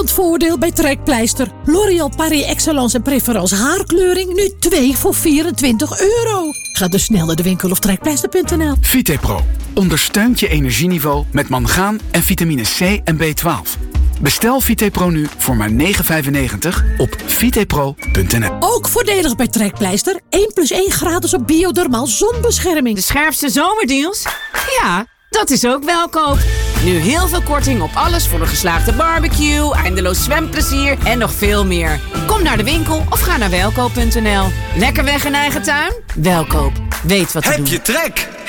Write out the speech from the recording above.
Het voordeel bij Trekpleister. L'Oréal Paris Excellence en Préférence haarkleuring. Nu 2 voor €24. Ga dus snel naar de winkel of trekpleister.nl. Vitepro ondersteunt je energieniveau met mangaan en vitamine C en B12. Bestel Vitepro nu voor maar €9,95 op vitepro.nl. Ook voordelig bij Trekpleister. 1+1 gratis op Biodermal zonbescherming. De scherpste zomerdeals? Ja, dat is ook Welkoop. Nu heel veel korting op alles voor een geslaagde barbecue, eindeloos zwemplezier en nog veel meer. Kom naar de winkel of ga naar welkoop.nl. Lekker weg in eigen tuin? Welkoop. Weet wat te doen. Heb je trek?